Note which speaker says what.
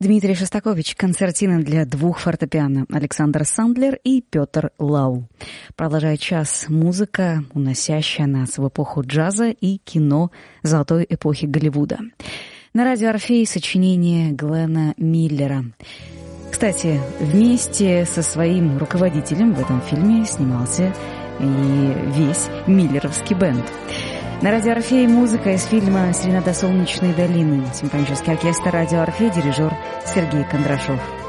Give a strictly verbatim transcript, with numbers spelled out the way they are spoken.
Speaker 1: Дмитрий Шостакович, концертина для двух фортепиано, Александр Сандлер и Петр Лау. Продолжает час музыка, уносящая нас в эпоху джаза и кино золотой эпохи Голливуда. На радио «Орфей» сочинение Глена Миллера. Кстати, вместе со своим руководителем в этом фильме снимался и весь миллеровский бенд. На радио «Орфей» музыка из фильма «Серенада Солнечной долины». Симфонический оркестр радио «Орфей», дирижер Сергей Кондрашов.